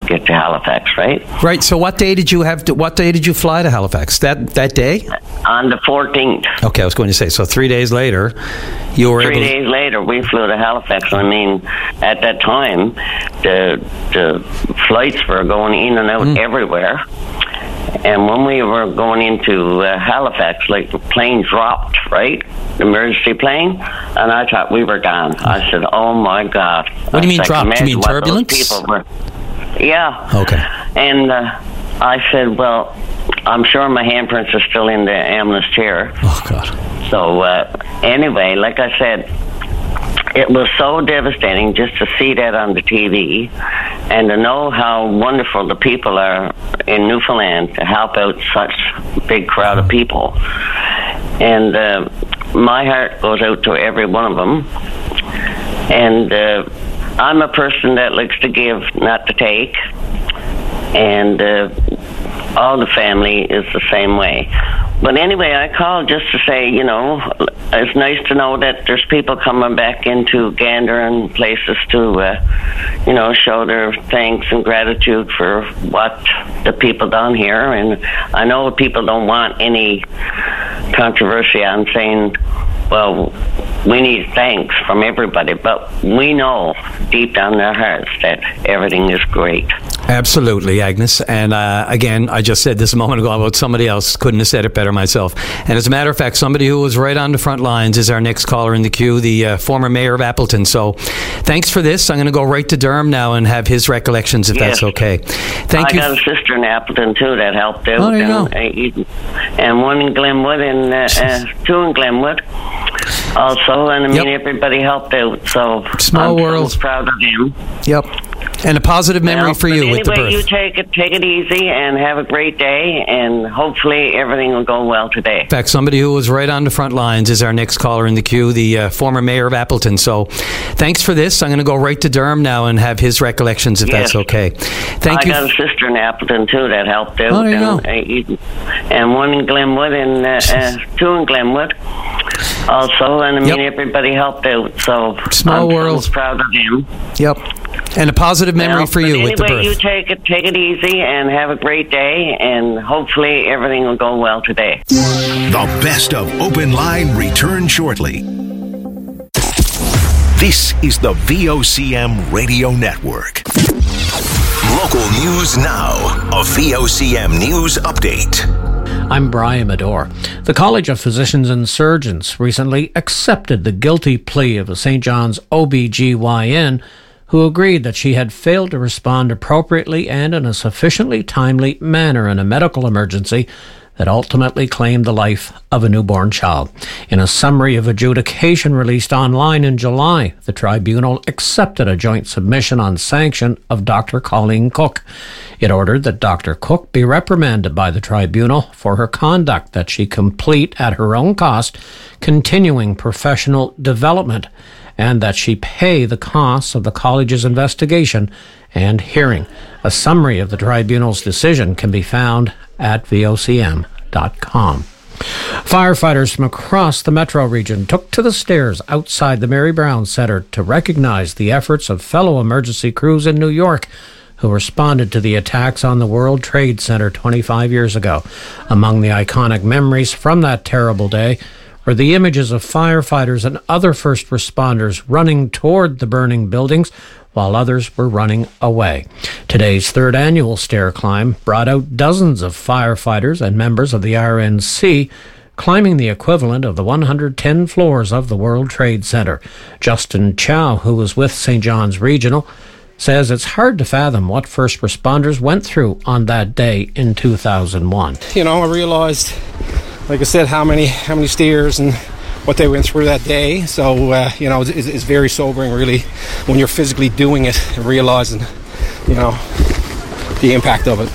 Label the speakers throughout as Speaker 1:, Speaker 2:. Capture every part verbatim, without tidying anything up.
Speaker 1: get to Halifax, right?
Speaker 2: Right. So what day did you have to, what day did you fly to Halifax? That that day?
Speaker 1: On the fourteenth.
Speaker 2: Okay, I was going to say, so three days later, you were
Speaker 1: Three
Speaker 2: able
Speaker 1: days later, we flew to Halifax. I mean, at that time, the the flights were going in and out mm. everywhere. And when we were going into uh, Halifax, like the plane dropped, right? The emergency plane. And I thought we were gone. I said, oh my God.
Speaker 2: What do you mean
Speaker 1: like,
Speaker 2: dropped? Do you mean turbulence?
Speaker 1: People were. Yeah.
Speaker 2: Okay.
Speaker 1: And uh, I said, well, I'm sure my handprints are still in the ambulance chair.
Speaker 2: Oh, God.
Speaker 1: So uh, anyway, like I said, it was so devastating just to see that on the T V and to know how wonderful the people are in Newfoundland to help out such a big crowd of people. And uh, my heart goes out to every one of them. And uh, I'm a person that likes to give, not to take. And uh, all the family is the same way. But anyway, I called just to say, you know, it's nice to know that there's people coming back into Gander and places to, uh, you know, show their thanks and gratitude for what the people done here. And I know people don't want any controversy on saying, well, we need thanks from everybody, but we know deep down in our hearts that everything is great.
Speaker 2: Absolutely, Agnes. And uh, again, I just said this a moment ago about somebody else. Couldn't have said it better myself. And as a matter of fact, somebody who was right on the front lines is our next caller in the queue, the uh, former mayor of Appleton. So thanks for this. I'm going to go right to Durham now and have his recollections, if yes. that's okay. Thank
Speaker 1: I
Speaker 2: you.
Speaker 1: I got a sister in Appleton, too, that helped out.
Speaker 2: Oh, there you
Speaker 1: and,
Speaker 2: go.
Speaker 1: Uh, and one in Glenwood and uh, uh, two in Glenwood. Also, and I mean, yep. everybody helped out, so
Speaker 2: small
Speaker 1: I'm
Speaker 2: world.
Speaker 1: So proud of them.
Speaker 2: Yep, and a positive memory
Speaker 1: well,
Speaker 2: for you
Speaker 1: anyway,
Speaker 2: with the birth.
Speaker 1: You take it, take it easy, and have a great day, and hopefully everything will go well today.
Speaker 2: In fact, somebody who was right on the front lines is our next caller in the queue, the uh, former mayor of Appleton. So, thanks for this. I'm going to go right to Durham now and have his recollections, if
Speaker 1: yes.
Speaker 2: that's okay. Thank
Speaker 1: I
Speaker 2: you.
Speaker 1: I got a sister in Appleton too that helped out.
Speaker 2: Oh, there you
Speaker 1: and,
Speaker 2: go.
Speaker 1: Uh, and one in Glenwood and uh, uh, two in Glenwood. Also, and I mean, yep. everybody helped out, so
Speaker 2: small
Speaker 1: I'm
Speaker 2: world.
Speaker 1: So proud of them.
Speaker 2: Yep, and a positive memory
Speaker 1: well,
Speaker 2: for you
Speaker 1: anyway,
Speaker 2: with the birth.
Speaker 1: You take it, take it easy, and have a great day, and hopefully everything will go well today.
Speaker 3: The best of Open Line return shortly. This is the V O C M Radio Network. Local news now. A V O C M News Update.
Speaker 4: I'm Brian Medore. The College of Physicians and Surgeons recently accepted the guilty plea of a Saint John's O B G Y N who agreed that she had failed to respond appropriately and in a sufficiently timely manner in a medical emergency that ultimately claimed the life of a newborn child. In a summary of adjudication released online in July, the tribunal accepted a joint submission on sanction of Doctor Colleen Cook. It ordered that Doctor Cook be reprimanded by the tribunal for her conduct, that she complete at her own cost continuing professional development, and that she pay the costs of the college's investigation and hearing. A summary of the tribunal's decision can be found at V O C M dot com. Firefighters from across the metro region took to the stairs outside the Mary Brown Center to recognize the efforts of fellow emergency crews in New York who responded to the attacks on the World Trade Center twenty-five years ago. Among the iconic memories from that terrible day were the images of firefighters and other first responders running toward the burning buildings while others were running away. Today's third annual stair climb brought out dozens of firefighters and members of the R N C climbing the equivalent of the one hundred ten floors of the World Trade Center. Justin Chow, who was with Saint John's Regional, says it's hard to fathom what first responders went through on that day in two thousand one.
Speaker 5: You know, I realized, like I said, how many how many stairs and what they went through that day. So, uh, you know, it's, it's very sobering, really, when you're physically doing it and realizing, you know, the impact of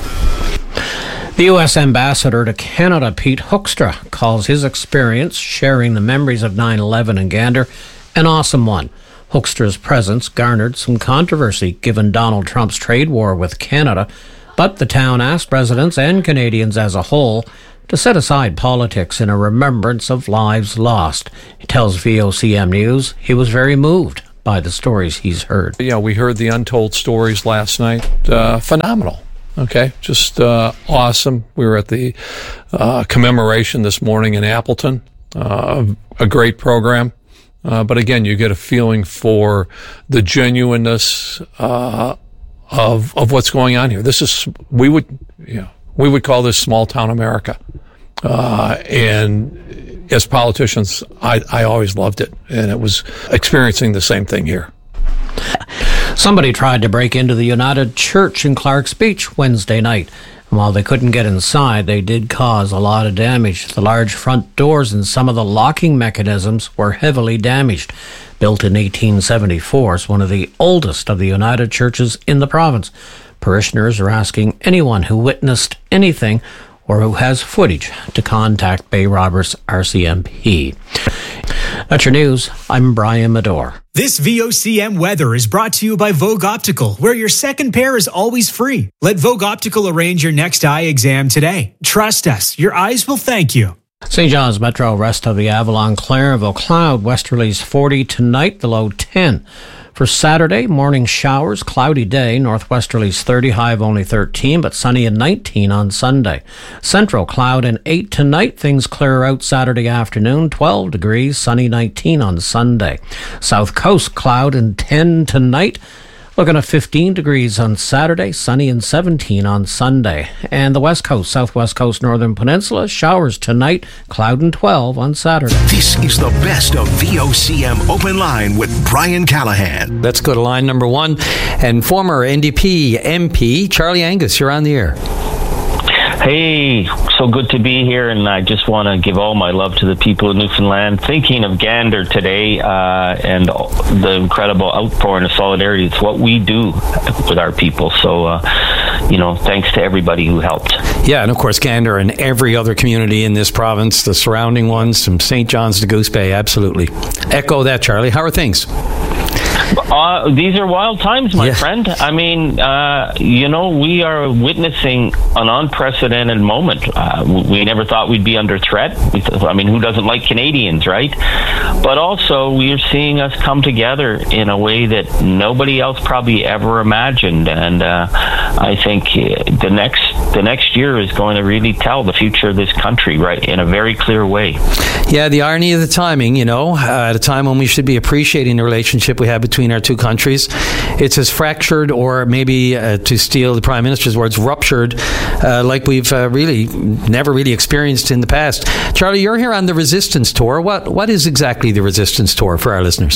Speaker 5: it.
Speaker 4: The U S Ambassador to Canada, Pete Hoekstra, calls his experience sharing the memories of nine eleven in Gander an awesome one. Hoekstra's presence garnered some controversy given Donald Trump's trade war with Canada, but the town asked residents and Canadians as a whole to set aside politics in a remembrance of lives lost. He tells V O C M News he was very moved by the stories he's heard.
Speaker 6: Yeah, we heard the untold stories last night. Uh, phenomenal. Okay, just uh, awesome. We were at the uh, commemoration this morning in Appleton. Uh, a great program. Uh, but again, you get a feeling for the genuineness uh, of of what's going on here. This is, we would, you know, we would call this small town America. Uh, and as politicians, I, I always loved it. And it was experiencing the same thing here.
Speaker 4: Somebody tried to break into the United Church in Clark's Beach Wednesday night. And while they couldn't get inside, they did cause a lot of damage. The large front doors and some of the locking mechanisms were heavily damaged. Built in eighteen seventy-four, it's one of the oldest of the United Churches in the province. Parishioners are asking anyone who witnessed anything or who has footage to contact Bay Roberts R C M P. That's your news. I'm Brian Medore.
Speaker 7: This V O C M weather is brought to you by Vogue Optical, where your second pair is always free. Let Vogue Optical arrange your next eye exam today. Trust us, your eyes will thank you.
Speaker 4: Saint John's Metro, rest of the Avalon, Clarenville, cloud, westerlies forty tonight, the low ten. For Saturday, morning showers, cloudy day, northwesterlies thirty, high of only thirteen, but sunny and nineteen on Sunday. Central, cloud and eight tonight, things clear out Saturday afternoon, twelve degrees, sunny nineteen on Sunday. South Coast, cloud and ten tonight, looking at fifteen degrees on Saturday, sunny and seventeen on Sunday. And the West Coast, Southwest Coast, Northern Peninsula, showers tonight, cloud and twelve on Saturday.
Speaker 3: This is the best of V O C M Open Line with Brian Callahan.
Speaker 2: Let's go to line number one. And former N D P M P, Charlie Angus, you're on the air.
Speaker 8: Hey, so good to be here, and I just want to give all my love to the people of Newfoundland. Thinking of Gander today uh, and the incredible outpouring of solidarity, it's what we do with our people. So, uh, you know, thanks to everybody who helped.
Speaker 2: Yeah, and of course, Gander and every other community in this province, the surrounding ones, from Saint John's to Goose Bay, absolutely. Echo that, Charlie. How are things?
Speaker 8: Uh, these are wild times, my
Speaker 2: yeah.
Speaker 8: friend. I mean, uh, you know, we are witnessing an unprecedented moment. Uh, we never thought we'd be under threat. We th- I mean, who doesn't like Canadians, right? But also, we are seeing us come together in a way that nobody else probably ever imagined. And uh, I think the next the next year is going to really tell the future of this country, right, in a very clear way.
Speaker 2: Yeah, the irony of the timing, you know, uh, at a time when we should be appreciating the relationship we have between our two countries, it's as fractured, or maybe, uh, to steal the Prime Minister's words, ruptured, uh, like we've uh, really never really experienced in the past. Charlie, you're here on the Resistance Tour. What What is exactly the Resistance Tour for our listeners?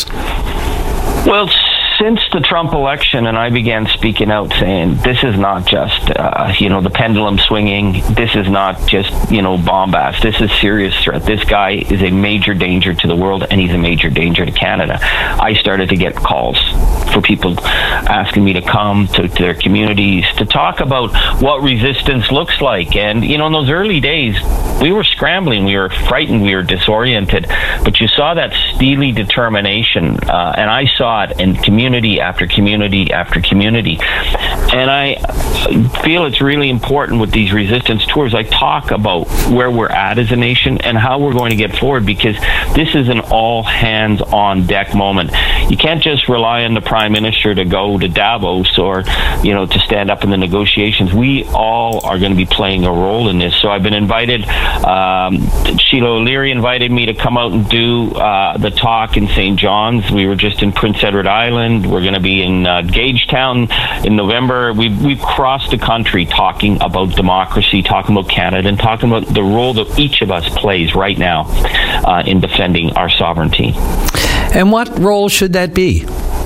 Speaker 8: Well, since the Trump election, and I began speaking out saying, this is not just, uh, you know, the pendulum swinging. This is not just, you know, bombast. This is serious threat. This guy is a major danger to the world, and he's a major danger to Canada. I started to get calls for people asking me to come to, to their communities to talk about what resistance looks like. And, you know, in those early days, we were scrambling. We were frightened. We were disoriented. But you saw that steely determination, uh, and I saw it in community after community after community. And I feel it's really important with these resistance tours. I talk about where we're at as a nation and how we're going to get forward, because this is an all hands on deck moment. You can't just rely on the Prime Minister to go to Davos or, you know, to stand up in the negotiations. We all are going to be playing a role in this. So I've been invited. Um, Sheila O'Leary invited me to come out and do uh, the talk in Saint John's. We were just in Prince Edward Island. We're going to be in uh, Gagetown in November. We've, we've crossed the country talking about democracy, talking about Canada, and talking about the role that each of us plays right now uh, in defending our sovereignty.
Speaker 2: And what role should that be?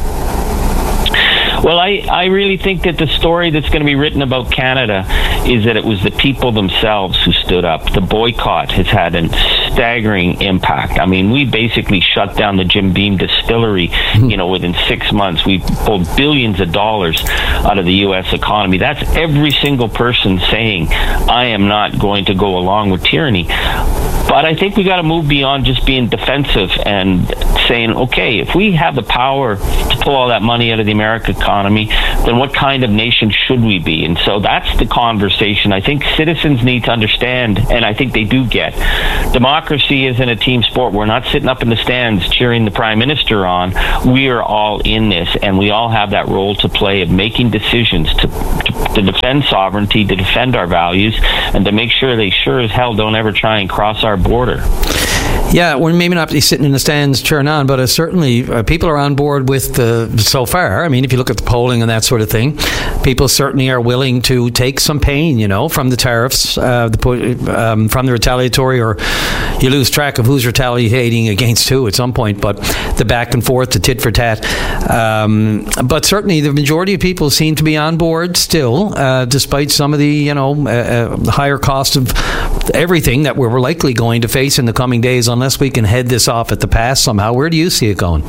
Speaker 8: Well, I, I really think that the story that's going to be written about Canada is that it was the people themselves who stood up. The boycott has had a staggering impact. I mean, we basically shut down the Jim Beam distillery, you know, within six months. We pulled billions of dollars out of the U S economy. That's every single person saying, I am not going to go along with tyranny. But I think we got to move beyond just being defensive and saying, okay, if we have the power to pull all that money out of the American economy, then what kind of nation should we be? And so that's the conversation I think citizens need to understand, and I think they do get. Democracy isn't a team sport. We're not sitting up in the stands cheering the Prime Minister on. We are all in this, and we all have that role to play of making decisions to, to, to defend sovereignty, to defend our values, and to make sure they sure as hell don't ever try and cross our border.
Speaker 2: Yeah, we're maybe not sitting in the stands cheering on, but uh, certainly uh, people are on board with uh, so far. I mean, if you look at the polling and that sort of thing, people certainly are willing to take some pain, you know, from the tariffs, uh, the, um, from the retaliatory, or you lose track of who's retaliating against who at some point, but the back and forth, the tit for tat. Um, but certainly the majority of people seem to be on board still, uh, despite some of the, you know, uh, uh, higher cost of everything that we're likely going to face in the coming days, unless we can head this off at the pass somehow. Where do you see it going?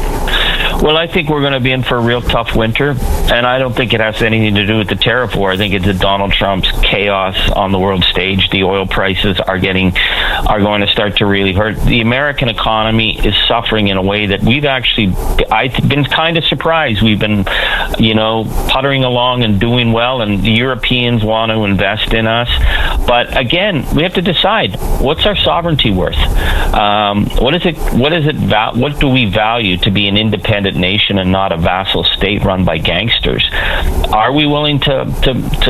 Speaker 8: Well, I think we're going to be in for a real tough winter, and I don't think it has anything to do with the tariff war. I think it's a Donald Trump's chaos on the world stage. The oil prices are getting are going to start to really hurt. The American economy is suffering in a way that we've actually, I've been kind of surprised. We've been, you know, puttering along and doing well, and the Europeans want to invest in us. But again, we have to decide, what's our sovereignty worth? Um, what is it? What is it? What do we value to be an independent nation and not a vassal state run by gangsters? Are we willing to to,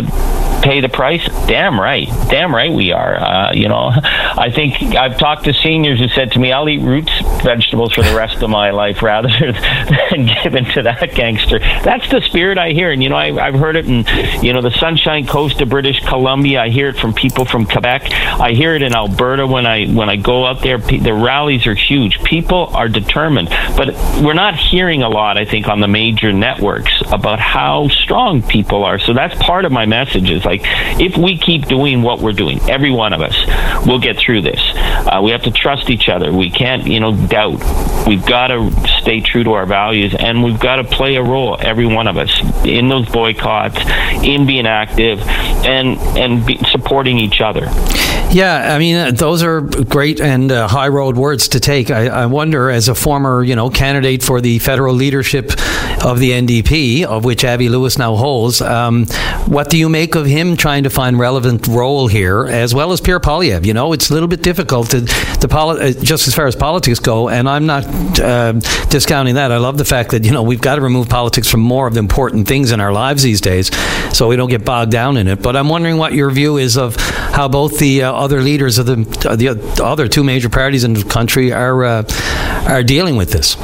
Speaker 8: to pay the price? Damn right. Damn right we are. Uh, you know, I think I've talked to seniors who said to me, I'll eat roots vegetables for the rest of my life rather than give in to that gangster. That's the spirit I hear. And, you know, I, I've heard it in, you know, the Sunshine Coast of British Columbia. I hear it from people from Quebec. I hear it in Alberta when I when I go out there. The rallies are huge. People are determined. But we're not hearing a lot, I think, on the major networks about how strong people are. So that's part of my message is, like, if we keep doing what we're doing, every one of us, we'll get through this. Uh, we have to trust each other. We can't, you know, doubt. We've got to stay true to our values, and we've got to play a role, every one of us, in those boycotts, in being active, and and be supporting each other.
Speaker 2: Yeah, I mean, uh, those are great and uh, high road words to take. I, I wonder, as a former, you know, candidate for the federal leadership of the N D P, of which Avi Lewis now holds, um, what do you make of him trying to find relevant role here, as well as Pierre Poilievre? You know, it's a little bit difficult to, to poli- just as far as politics go, and I'm not uh, discounting that. I love the fact that, you know, we've got to remove politics from more of the important things in our lives these days, so we don't get bogged down in it. But I'm wondering what your view is of how both the uh, other leaders of the, uh, the other two major parties in the country are uh, are dealing with this.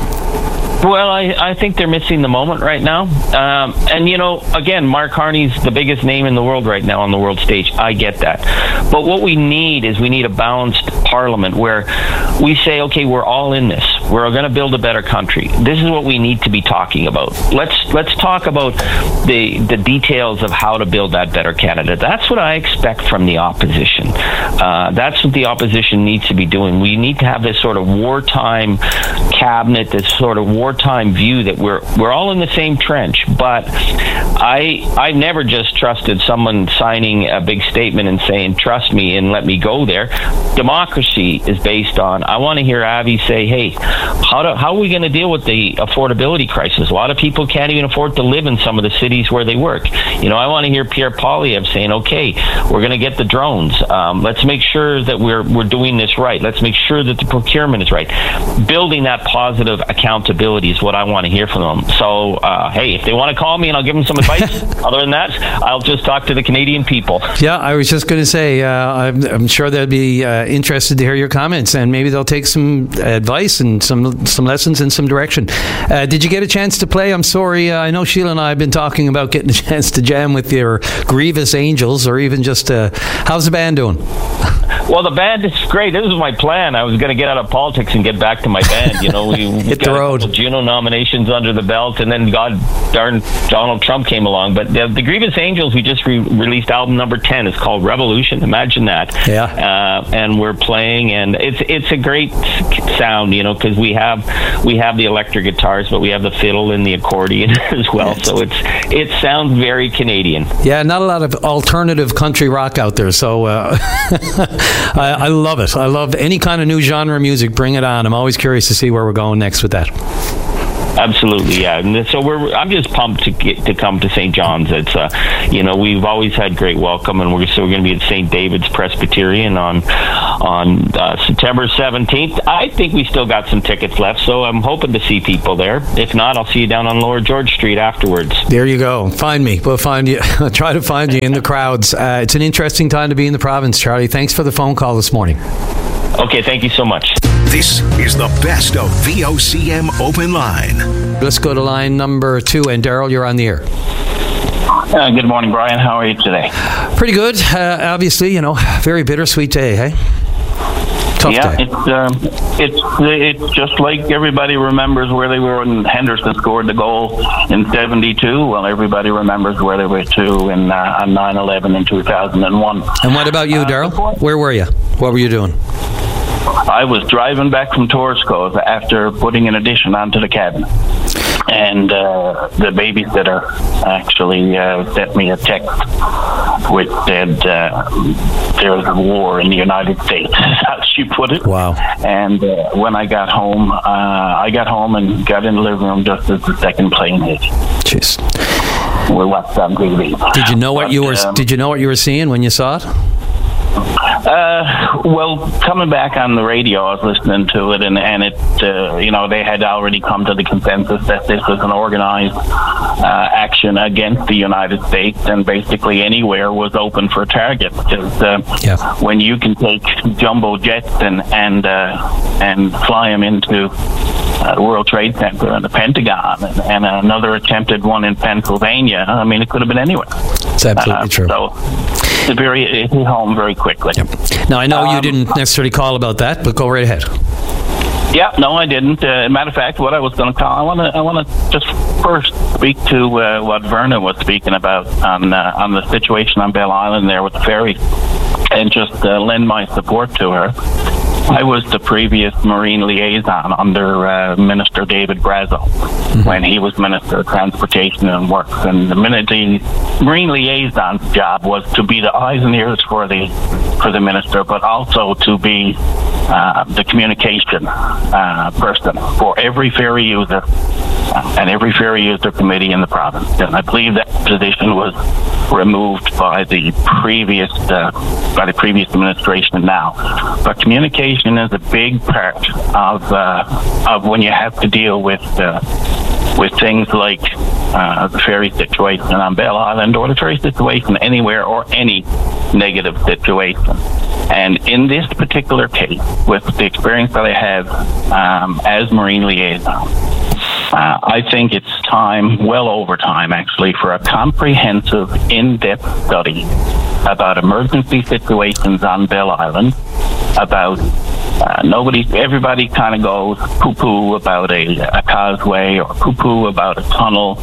Speaker 8: Well, I, I think they're missing the moment right now. Um, and, you know, again, Mark Carney's the biggest name in the world right now on the world stage. I get that. But what we need is we need a balanced parliament where we say, okay, we're all in this. We're going to build a better country. This is what we need to be talking about. Let's let's talk about the the details of how to build that better Canada. That's what I expect from the opposition. Uh, that's what the opposition needs to be doing. We need to have this sort of wartime cabinet, this sort of wartime view that we're we're all in the same trench. But I I've never just trusted someone signing a big statement and saying, trust me and let me go there. Democracy is based on, I want to hear Avi say, hey, how do, how are we going to deal with the affordability crisis? A lot of people can't even afford to live in some of the cities where they work. You know, I want to hear Pierre Poilievre saying, okay, we're going to get the drones. Um, let's make sure that we're we're doing this right. Let's make sure that the procurement is right. Building that positive accountability is what I want to hear from them. So, uh, hey, if they want to call me and I'll give them some advice, other than that, I'll just talk to the Canadian people.
Speaker 2: Yeah, I was just going to say, uh, I'm, I'm sure they'll be uh, interested to hear your comments, and maybe they'll take some advice and some some lessons and some direction. Uh, did you get a chance to play? I'm sorry, uh, I know Sheila and I have been talking about getting a chance to jam with your Grievous Angels, or even just, uh, how's the band doing?
Speaker 8: Well, the band is great. This was my plan. I was going to get out of politics and get back to my band. You know, we
Speaker 2: hit
Speaker 8: got
Speaker 2: the road.
Speaker 8: A couple Juno nominations under the belt, and then God darn Donald Trump came along. But the, the Grievous Angels, we just re- released album number ten. It's called Revolution. Imagine that.
Speaker 2: Yeah.
Speaker 8: Uh, and we're playing, and it's it's a great sound, you know, because we have we have the electric guitars, but we have the fiddle and the accordion as well. So it's it sounds very Canadian.
Speaker 2: Yeah, not a lot of alternative country rock out there. So. Uh I, I love it. I love any kind of new genre of music. Bring it on. I'm always curious to see where we're going next with that.
Speaker 8: Absolutely, yeah. And so we're. I'm just pumped to get to come to Saint John's. It's, uh, you know, we've always had great welcome, and we're so we're going to be at Saint David's Presbyterian on on uh, September seventeenth. I think we still got some tickets left, so I'm hoping to see people there. If not, I'll see you down on Lower George Street afterwards.
Speaker 2: There you go. Find me. We'll find you. I'll try to find you in the crowds. Uh, it's an interesting time to be in the province, Charlie. Thanks for the phone call this morning.
Speaker 8: Okay, thank you so much.
Speaker 3: This is the best of V O C M Open Line.
Speaker 2: Let's go to line number two. And Daryl, you're on the air.
Speaker 9: Uh, good morning, Brian. How are you today?
Speaker 2: Pretty good. Uh, obviously, you know, very bittersweet day, hey? Tough
Speaker 9: yeah,
Speaker 2: day.
Speaker 9: it's um, it's it's just like everybody remembers where they were when Henderson scored the goal in seventy-two. Well, everybody remembers where they were too in uh, on nine eleven in two thousand one.
Speaker 2: And what about you,
Speaker 9: uh,
Speaker 2: Daryl? Where were you? What were you doing?
Speaker 9: I was driving back from Torsco after putting an addition onto the cabin. And uh, the babysitter actually uh, sent me a text which said uh, there was a war in the United States, as she put it.
Speaker 2: Wow.
Speaker 9: And uh, when I got home, uh, I got home and got in the living room just as the second plane hit.
Speaker 2: Jeez.
Speaker 9: We watched on T V.
Speaker 2: Did you know what
Speaker 9: but,
Speaker 2: you were?
Speaker 9: Um,
Speaker 2: Did you know what you were seeing when you saw it?
Speaker 9: Uh, well, coming back on the radio, I was listening to it, and, and it, uh, you know, they had already come to the consensus that this was an organized uh, action against the United States, and basically anywhere was open for targets. Because uh,
Speaker 2: yeah.
Speaker 9: when you can take jumbo jets and and uh, and fly them into uh, the World Trade Center and the Pentagon, and, and another attempted one in Pennsylvania, I mean, it could have been anywhere.
Speaker 2: It's absolutely
Speaker 9: uh,
Speaker 2: true.
Speaker 9: So it's very it hit home very quickly.
Speaker 2: Yep. Now, I know
Speaker 9: um,
Speaker 2: you didn't necessarily call about that, but go right ahead.
Speaker 9: Yeah, no, I didn't. Uh, matter of fact, what I was going to call, I want to, I want to just first speak to uh, what Verna was speaking about on uh, on the situation on Bell Island there with the ferry, and just uh, lend my support to her. I was the previous Marine liaison under uh, Minister David Brazo mm-hmm. when he was Minister of Transportation and Works. And the minute the Marine liaison's job was to be the eyes and ears for the for the minister, but also to be uh, the communication uh, person for every ferry user uh, and every ferry user committee in the province. And I believe that position was removed by the previous uh, by the previous administration now. But communication is a big part of uh, of when you have to deal with uh, with things like uh, the ferry situation on Bell Island, or the ferry situation anywhere, or any negative situation. And in this particular case, with the experience that I have um, as Marine liaison, Uh, I think it's time, well over time actually, for a comprehensive, in-depth study about emergency situations on Bell Island, about uh, nobody, everybody kind of goes poo-poo about a, a causeway or poo-poo about a tunnel.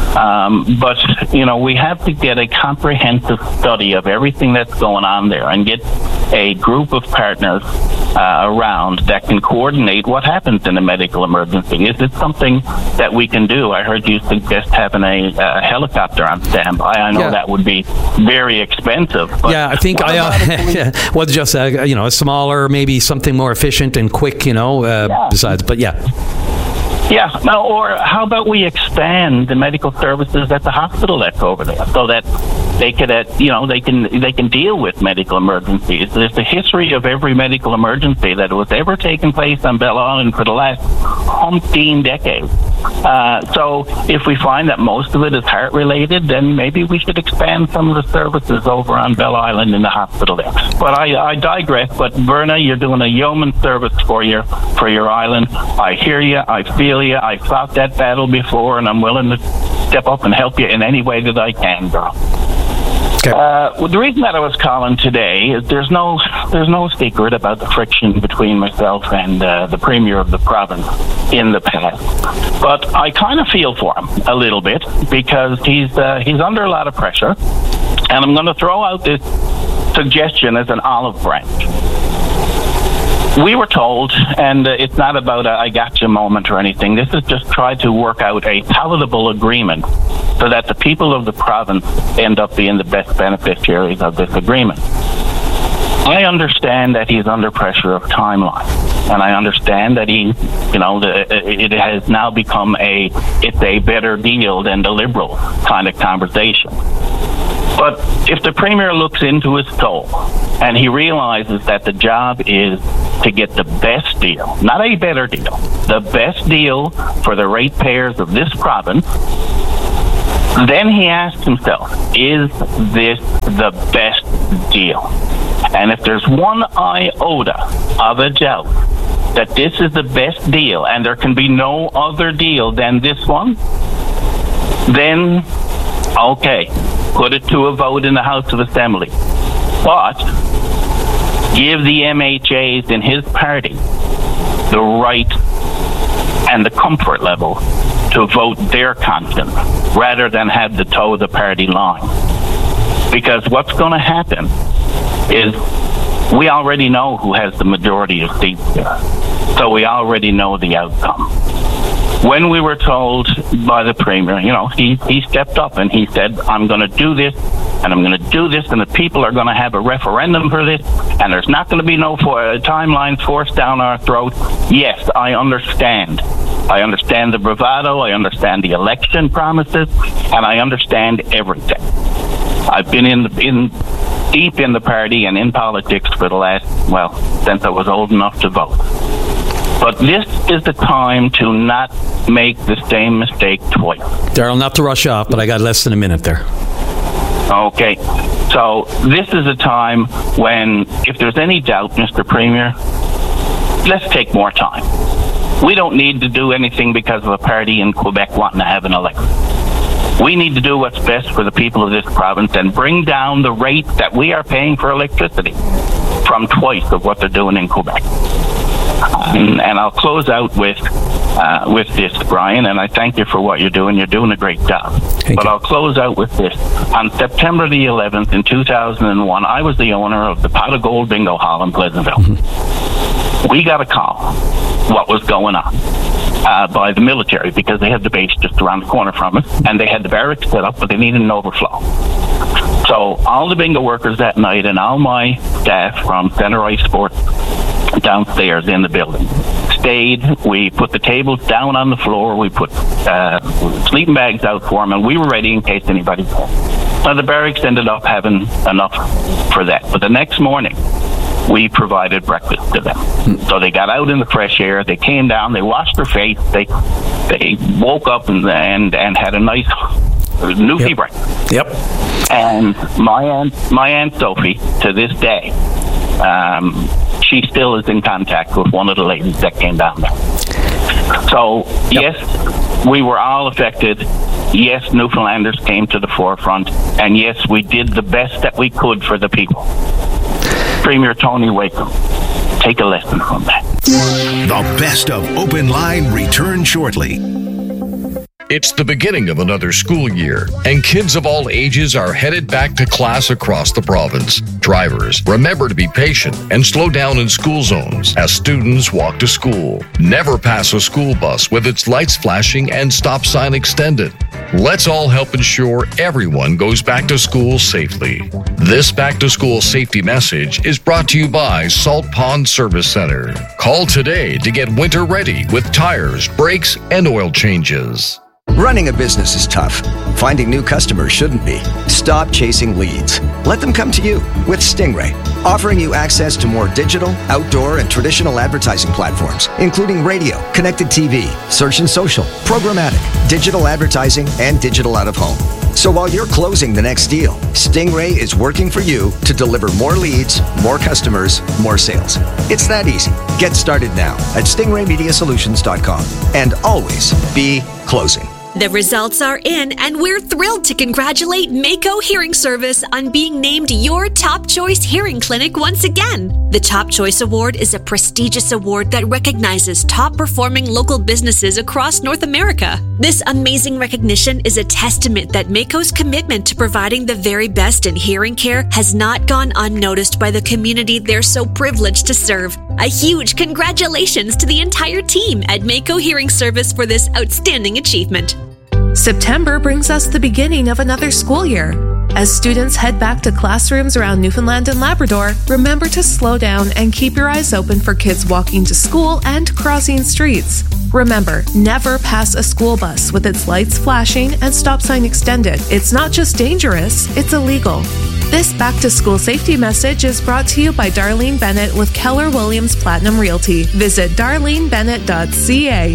Speaker 9: Um, but, you know, we have to get a comprehensive study of everything that's going on there and get a group of partners uh, around that can coordinate what happens in a medical emergency. Is it something that we can do? I heard you suggest having a, a helicopter on standby. I know
Speaker 2: yeah.
Speaker 9: that would be very expensive. But
Speaker 2: yeah, I think I uh, well, just uh, you know, a smaller, maybe something more efficient and quick. You know, uh,
Speaker 9: yeah.
Speaker 2: besides, but yeah.
Speaker 9: Yeah, no, or how about we expand the medical services at the hospital that's over there, so that they could, uh, you know, they can they can deal with medical emergencies. There's a history of every medical emergency that was ever taken place on Bell Island for the last umpteen decades. Uh, so if we find that most of it is heart related, then maybe we should expand some of the services over on Bell Island in the hospital there. But I, I digress. But Verna, you're doing a yeoman service for your for your island. I hear you. I feel you. I fought that battle before, and I'm willing to step up and help you in any way that I can, girl.
Speaker 2: Okay.
Speaker 9: Uh, well, the reason that I was calling today is there's no there's no secret about the friction between myself and uh, the Premier of the province in the past. But I kind of feel for him a little bit, because he's uh, he's under a lot of pressure, and I'm going to throw out this suggestion as an olive branch. We were told, and uh, it's not about a I gotcha moment or anything, this is just try to work out a palatable agreement so that the people of the province end up being the best beneficiaries of this agreement. I understand that he's under pressure of timeline, and I understand that he, you know, the, it has now become a it's a better deal than the Liberal kind of conversation. But if the Premier looks into his soul and he realizes that the job is to get the best deal, not a better deal, the best deal for the ratepayers of this province, then he asks himself, is this the best deal? And if there's one iota of a doubt that this is the best deal and there can be no other deal than this one, then, okay, put it to a vote in the House of Assembly. But give the M H As in his party the right and the comfort level to vote their conscience rather than have to toe the party line. Because what's going to happen is we already know who has the majority of seats here. So we already know the outcome. When we were told by the Premier, you know, he, he stepped up and he said, I'm going to do this, and I'm going to do this, and the people are going to have a referendum for this, and there's not going to be no for, uh, timelines forced down our throat. Yes, I understand. I understand the bravado, I understand the election promises, and I understand everything. I've been in, the, in deep in the party and in politics for the last, well, since I was old enough to vote. But this is the time to not make the same mistake twice.
Speaker 2: Darrell, not to rush off, but I got less than a minute there.
Speaker 9: Okay. So this is a time when, if there's any doubt, Mister Premier, let's take more time. We don't need to do anything because of a party in Quebec wanting to have an election. We need to do what's best for the people of this province and bring down the rate that we are paying for electricity from twice of what they're doing in Quebec. And, and I'll close out with uh, with this, Brian, and I thank you for what you're doing. You're doing a great job.
Speaker 2: Thank
Speaker 9: but
Speaker 2: you.
Speaker 9: I'll close out with this. On September the eleventh in two thousand one, I was the owner of the Pot of Gold Bingo Hall in Pleasantville. Mm-hmm. We got a call what was going on uh, by the military because they had the base just around the corner from us, and they had the barracks set up, but they needed an overflow. So all the bingo workers that night and all my staff from Center Ice Sports downstairs in the building stayed. We put the tables down on the floor. We put uh, sleeping bags out for them, and we were ready in case anybody called. Now, the barracks ended up having enough for that. But the next morning, we provided breakfast to them. So they got out in the fresh air. They came down. They washed their face. They they woke up and and, and had a nice newfie
Speaker 2: yep.
Speaker 9: breakfast.
Speaker 2: Yep.
Speaker 9: And my aunt, my aunt Sophie, to this day, um, she still is in contact with one of the ladies that came down there. So, yep. yes, we were all affected. Yes, Newfoundlanders came to the forefront. And yes, we did the best that we could for the people. Premier Tony Wakeham, take a lesson from that.
Speaker 3: The best of Open Line returns shortly.
Speaker 10: It's the beginning of another school year, and kids of all ages are headed back to class across the province. Drivers, remember to be patient and slow down in school zones as students walk to school. Never pass a school bus with its lights flashing and stop sign extended. Let's all help ensure everyone goes back to school safely. This back-to-school safety message is brought to you by Salt Pond Service Center. Call today to get winter ready with tires, brakes, and oil changes.
Speaker 11: Running a business is tough. Finding new customers shouldn't be. Stop chasing leads. Let them come to you with Stingray, offering you access to more digital, outdoor, and traditional advertising platforms, including radio, connected T V, search and social, programmatic, digital advertising, and digital out-of-home. So while you're closing the next deal, Stingray is working for you to deliver more leads, more customers, more sales. It's that easy. Get started now at stingray media solutions dot com and always be closing.
Speaker 12: The results are in, and we're thrilled to congratulate Mako Hearing Service on being named your Top Choice Hearing Clinic once again. The Top Choice Award is a prestigious award that recognizes top-performing local businesses across North America. This amazing recognition is a testament that Mako's commitment to providing the very best in hearing care has not gone unnoticed by the community they're so privileged to serve. A huge congratulations to the entire team at Mako Hearing Service for this outstanding achievement.
Speaker 13: September brings us the beginning of another school year. As students head back to classrooms around Newfoundland and Labrador, remember to slow down and keep your eyes open for kids walking to school and crossing streets. Remember, never pass a school bus with its lights flashing and stop sign extended. It's not just dangerous, it's illegal. This back-to-school safety message is brought to you by Darlene Bennett with Keller Williams Platinum Realty. Visit darlene bennett dot c a.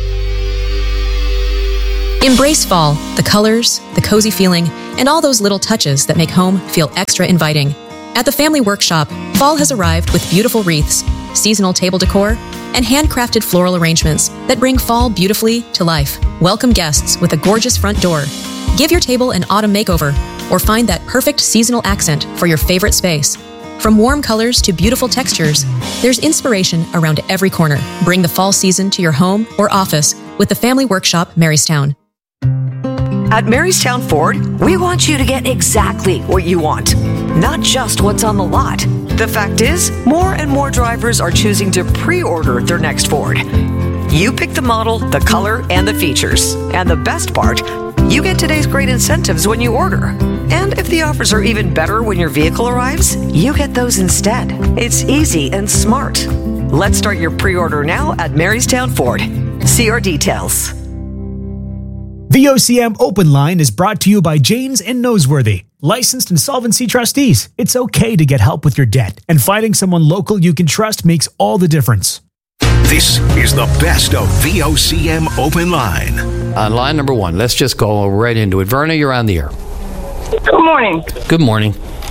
Speaker 14: Embrace fall, the colors, the cozy feeling, and all those little touches that make home feel extra inviting. At the Family Workshop, fall has arrived with beautiful wreaths, seasonal table decor, and handcrafted floral arrangements that bring fall beautifully to life. Welcome guests with a gorgeous front door. Give your table an autumn makeover, or find that perfect seasonal accent for your favorite space. From warm colors to beautiful textures, there's inspiration around every corner. Bring the fall season to your home or office with the Family Workshop Marystown.
Speaker 15: At Marystown Ford, we want you to get exactly what you want, not just what's on the lot. The fact is, more and more drivers are choosing to pre-order their next Ford. You pick the model, the color, and the features. And the best part, you get today's great incentives when you order. And if the offers are even better when your vehicle arrives, you get those instead. It's easy and smart. Let's start your pre-order now at Marystown Ford. See our details.
Speaker 7: V O C M Open Line is brought to you by Janes and Noseworthy, licensed insolvency trustees. It's okay to get help with your debt, and finding someone local you can trust makes all the difference.
Speaker 3: This is the best of V O C M Open Line.
Speaker 2: On line number one, let's just go right into it. Verna, you're on the air.
Speaker 16: Good morning.
Speaker 2: Good morning.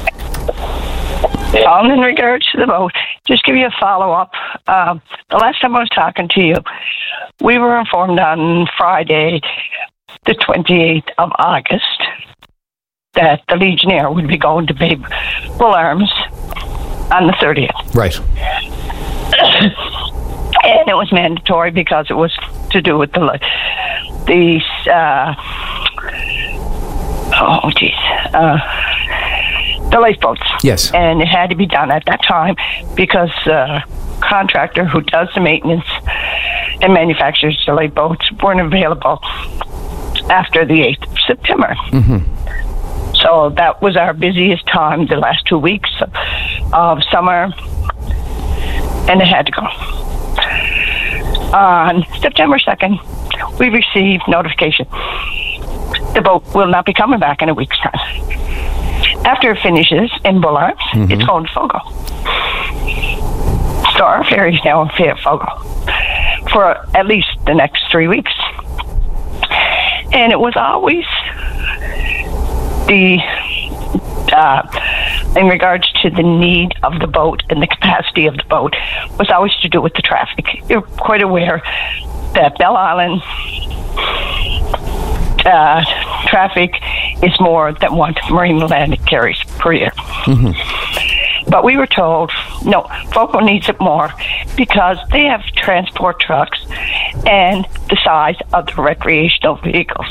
Speaker 16: Um, in regards to the vote, just give you a follow-up. Uh, the last time I was talking to you, we were informed on Friday, the twenty-eighth of August, that the Legionnaire would be going to Babe Bull Arms on the thirtieth.
Speaker 2: Right.
Speaker 16: And it was mandatory because it was to do with the, the uh, oh, geez, uh, the lifeboats.
Speaker 2: Yes.
Speaker 16: And it had to be done at that time because the contractor who does the maintenance and manufactures the lifeboats weren't available after the eighth of September.
Speaker 2: Mm-hmm.
Speaker 16: So that was our busiest time, the last two weeks of summer, and it had to go. On September second, we received notification the boat will not be coming back in a week's time. After it finishes in Bull Arms, mm-hmm. it's going to Fogo. So our ferry is now in Fogo for at least the next three weeks. And it was always the, uh, in regards to the need of the boat and the capacity of the boat, was always to do with the traffic. You're quite aware that Bell Island uh, traffic is more than one marine Atlantic carries per year. Mm-hmm. But we were told, no, Fogo needs it more because they have transport trucks and the size of the recreational vehicles.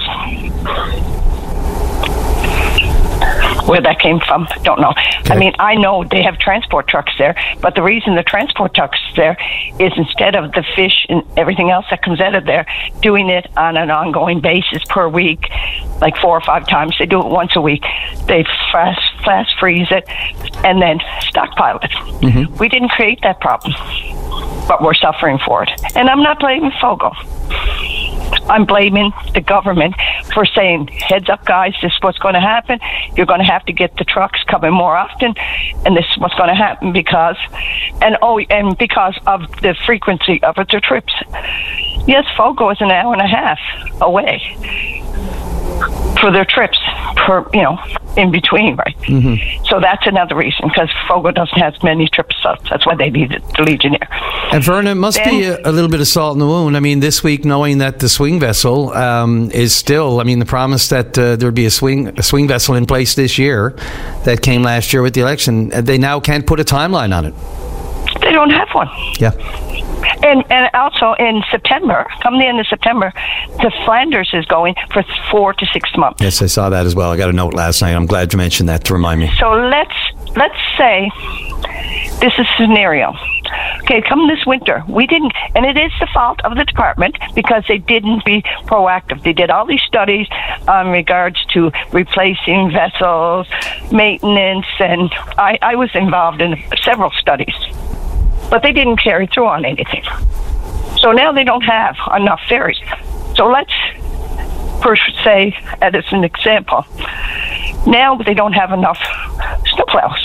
Speaker 16: Where that came from, don't know. Okay. I mean, I know they have transport trucks there, but the reason the transport trucks there is instead of the fish and everything else that comes out of there, doing it on an ongoing basis per week, like four or five times. They do it once a week. They fast, fast freeze it and then stockpile it. Mm-hmm. We didn't create that problem, but we're suffering for it. And I'm not blaming Fogo. I'm blaming the government for saying, heads up, guys, this is what's going to happen. You're going to have to get the trucks coming more often, and this is what's going to happen because, and oh, and because of the frequency of their trips. Yes, Fogo is an hour and a half away for their trips, per, you know, in between, right? Mm-hmm. So that's another reason, because Fogo doesn't have many trips, so that's why they needed the Legionnaire.
Speaker 2: And Verna, it must
Speaker 16: then,
Speaker 2: be a, a little bit of salt in the wound. I mean, this week, knowing that the swing vessel um, is still, I mean, the promise that uh, there would be a swing a swing vessel in place this year that came last year with the election, they now can't put a timeline on it.
Speaker 16: They don't have one.
Speaker 2: Yeah.
Speaker 16: And and also in September, come the end of September, the Flanders is going for four to six months.
Speaker 2: Yes, I saw that as well. I got a note last night. I'm glad you mentioned that to remind me.
Speaker 16: So let's let's say this is a scenario. Okay, come this winter, we didn't, and it is the fault of the department because they didn't be proactive. They did all these studies in regards to replacing vessels, maintenance, and I, I was involved in several studies, but they didn't carry through on anything. So now they don't have enough ferries. So let's per se, as an example, now they don't have enough snowplows.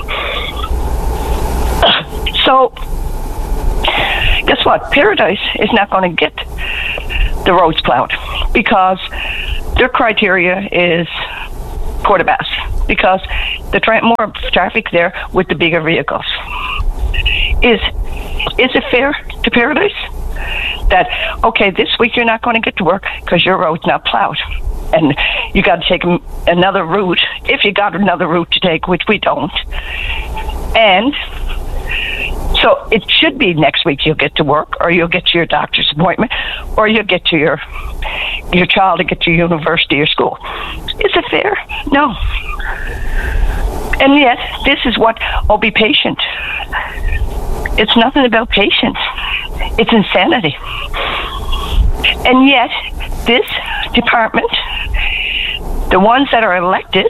Speaker 16: So, guess what? Paradise is not going to get the roads plowed because their criteria is quarter bass because the tra- more traffic there with the bigger vehicles. Is is it fair to Paradise that, okay, this week you're not going to get to work because your road's not plowed and you got to take another route, if you got another route to take, which we don't. And so it should be next week you'll get to work, or you'll get to your doctor's appointment, or you'll get to your your child to get to university or school. Is it fair? No. And yet, this is what, oh, be patient. It's nothing about patience. It's insanity. And yet, this department, the ones that are elected,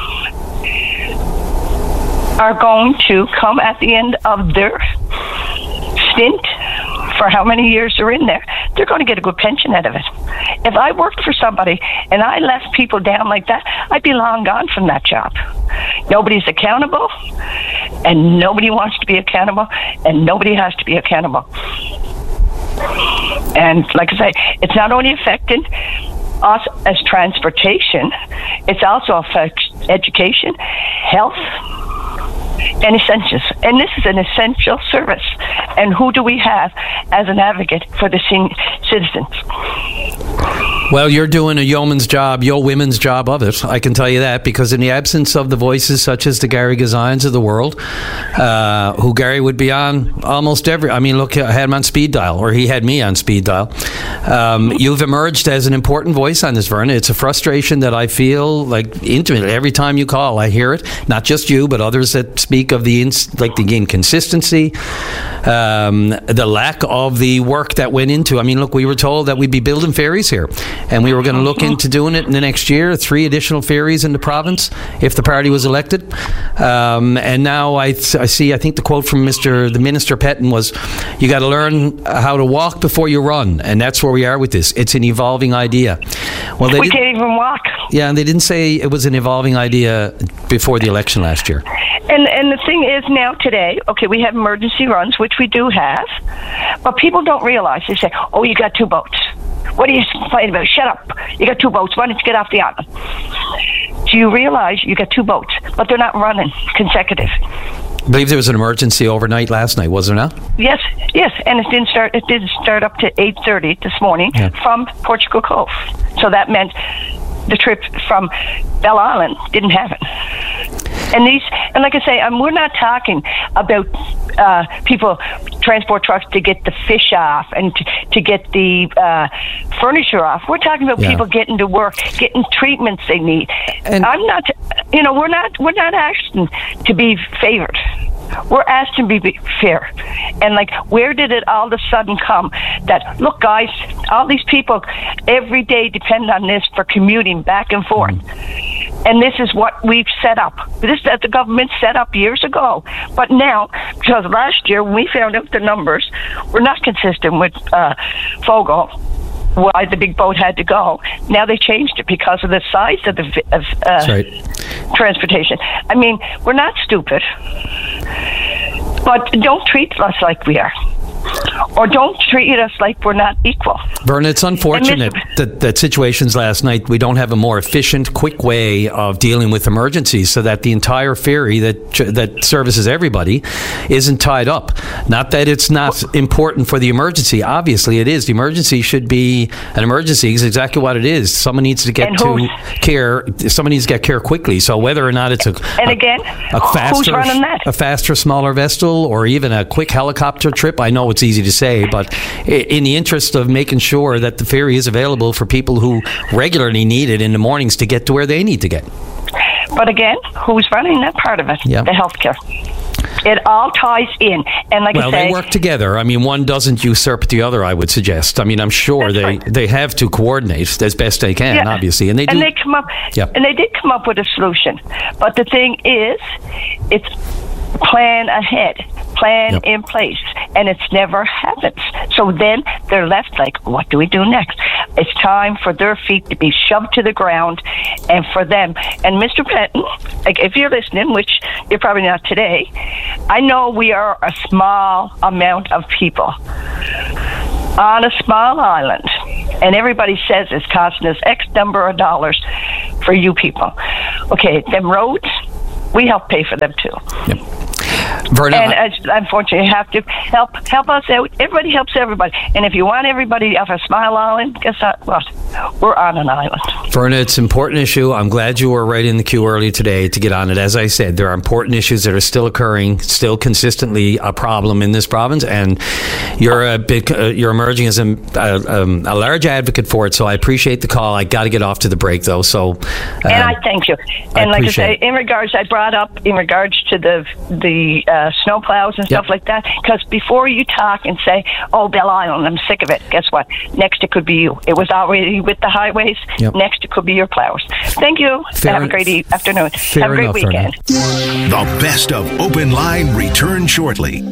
Speaker 16: are going to come at the end of their stint, for how many years they're in there, they're going to get a good pension out of it. If I worked for somebody and I left people down like that, I'd be long gone from that job. Nobody's accountable, and nobody wants to be accountable, and nobody has to be accountable. And like I say, it's not only affecting us as transportation, it's also affects education, health, and essentials. And this is an essential service. And who do we have as an advocate for the senior citizens?
Speaker 2: Well, you're doing a yeoman's job, yo women's job of it. I can tell you that, because in the absence of the voices such as the Gary Gazines of the world, uh, who Gary would be on almost every, I mean, look, I had him on speed dial, or he had me on speed dial. Um, you've emerged as an important voice on this, Verna. It's a frustration that I feel like intimately. Every time you call, I hear it. Not just you, but others that speak of the, ins- like the inconsistency, um, the lack of the work that went into. I mean, look, we were told that we'd be building ferries here, and we were going to look into doing it in the next year, three additional ferries in the province if the party was elected. Um, and now I, th- I see, I think the quote from Mister the Minister Petton was, you got to learn how to walk before you run. And that's where we are with this. It's an evolving idea. Well, they
Speaker 16: we can't even walk.
Speaker 2: Yeah, and they didn't say it was an evolving idea before the election last year.
Speaker 16: And and the thing is now today, okay, we have emergency runs, which we do have, but people don't realize. They say, oh, you got two boats. What are you complaining about? Shut up. You got two boats. Why don't you get off the island? Do you realize you got two boats, but they're not running consecutive?
Speaker 2: I believe there was an emergency overnight last night, was there not?
Speaker 16: Yes, yes, and it didn't start. It did start up to eight thirty this morning yeah. from Portugal Cove. So that meant the trip from Bell Island didn't happen. And these, and like I say, um, we're not talking about uh, people transport trucks to get the fish off and to, to get the uh, furniture off. We're talking about yeah. people getting to work, getting treatments they need. And I'm not, you know, we're not, we're not asking to be favored. We're asked to be fair. And like, where did it all of a sudden come that, look, guys, all these people every day depend on this for commuting back and forth. Mm. And this is what we've set up. This is that the government set up years ago. But now, because last year when we found out the numbers were not consistent with uh, Fogo, why the big boat had to go. Now they changed it because of the size of the of, uh, right. transportation. I mean, we're not stupid, but don't treat us like we are. Or don't treat us like we're not equal.
Speaker 2: Verna, it's unfortunate that, that situations last night, we don't have a more efficient, quick way of dealing with emergencies so that the entire ferry that that services everybody isn't tied up. Not that it's not important for the emergency. Obviously, it is. The emergency should be an emergency. It's exactly what it is. Someone needs to get to care. Someone needs to get care quickly. So whether or not it's a
Speaker 16: and
Speaker 2: a,
Speaker 16: again,
Speaker 2: a faster,
Speaker 16: who's running that?
Speaker 2: a faster, smaller vessel, or even a quick helicopter trip, I know it's easy to say, but in the interest of making sure that the ferry is available for people who regularly need it in the mornings to get to where they need to get.
Speaker 16: But again, who's running that part of it?
Speaker 2: Yeah.
Speaker 16: The healthcare. It all ties in. And like
Speaker 2: well,
Speaker 16: I say,
Speaker 2: they work together. I mean, one doesn't usurp the other, I would suggest. I mean, I'm sure they,
Speaker 16: right.
Speaker 2: they have to coordinate as best they can,
Speaker 16: yeah.
Speaker 2: obviously. And they do.
Speaker 16: And they come up
Speaker 2: Yep.
Speaker 16: and they did come up with a solution. But the thing is, it's plan ahead, plan
Speaker 2: Yep.
Speaker 16: in place, and it's never happens. So then they're left like, what do we do next? It's time for their feet to be shoved to the ground, and for them. And Mister Penton, like if you're listening, which you're probably not today, I know we are a small amount of people on a small island, and everybody says it's costing us X number of dollars for you people. Okay, them roads, we help pay for them too.
Speaker 2: Yep. Verna,
Speaker 16: and uh, unfortunately, you have to help help us out. Everybody helps everybody. And if you want everybody off a small island, guess what? We're on an island.
Speaker 2: Verna, it's an important issue. I'm glad you were right in the queue early today to get on it. As I said, there are important issues that are still occurring, still consistently a problem in this province, and you're a big, uh, you're emerging as a, a, um, a large advocate for it. So I appreciate the call. I got to get off to the break though. So, um,
Speaker 16: and I thank you. And
Speaker 2: I
Speaker 16: like I say,
Speaker 2: it.
Speaker 16: in regards, I brought up in regards to the the uh, snow plows and stuff
Speaker 2: Yep.
Speaker 16: like that, because before you talk and say, "Oh, Belle Island, I'm sick of it," guess what? Next, it could be you. It was already with the highways.
Speaker 2: Yep.
Speaker 16: Next, it could be your plows. Thank you.
Speaker 2: Fair
Speaker 16: Have a great e- afternoon.
Speaker 2: fair
Speaker 16: Have a great
Speaker 2: enough,
Speaker 16: weekend.
Speaker 3: The best of Open Line return shortly.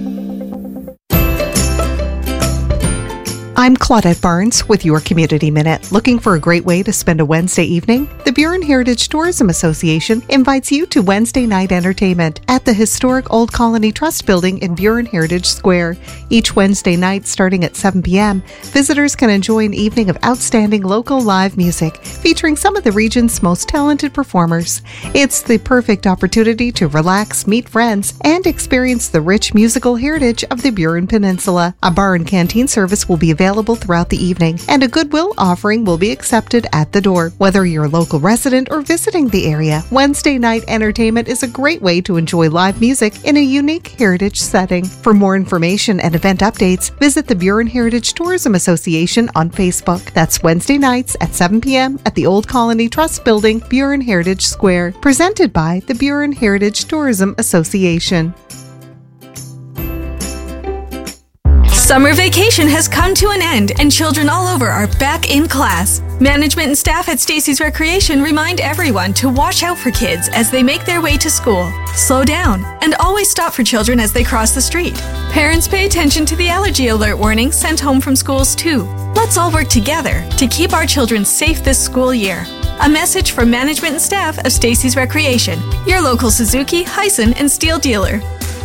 Speaker 17: I'm Claudette Barnes with your Community Minute. Looking for a great way to spend a Wednesday evening? The Burin Heritage Tourism Association invites you to Wednesday night entertainment at the historic Old Colony Trust Building in Burin Heritage Square. Each Wednesday night starting at seven p.m., visitors can enjoy an evening of outstanding local live music featuring some of the region's most talented performers. It's the perfect opportunity to relax, meet friends, and experience the rich musical heritage of the Burin Peninsula. A bar and canteen service will be available throughout the evening, and a goodwill offering will be accepted at the door. Whether you're a local resident or visiting the area, Wednesday night entertainment is a great way to enjoy live music in a unique heritage setting. For more information and event updates, visit the Burin Heritage Tourism Association on Facebook. That's Wednesday nights at seven p.m. at the Old Colony Trust Building, Burin Heritage Square. Presented by the Burin Heritage Tourism Association.
Speaker 18: Summer vacation has come to an end and children all over are back in class. Management and staff at Stacy's Recreation remind everyone to watch out for kids as they make their way to school. Slow down and always stop for children as they cross the street. Parents, pay attention to the allergy alert warning sent home from schools too. Let's all work together to keep our children safe this school year. A message from management and staff of Stacy's Recreation, your local Suzuki, Hyson, and Steel dealer.